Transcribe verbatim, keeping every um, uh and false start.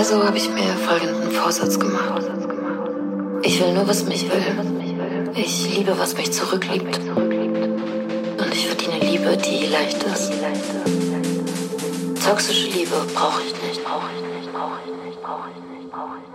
Also habe ich mir folgenden Vorsatz gemacht. Ich will nur, was mich will. Ich liebe, was mich zurückliebt. Und ich verdiene Liebe, die leicht ist. Toxische Liebe brauche ich nicht, brauche ich nicht, brauche ich nicht, brauche ich nicht, brauche ich nicht.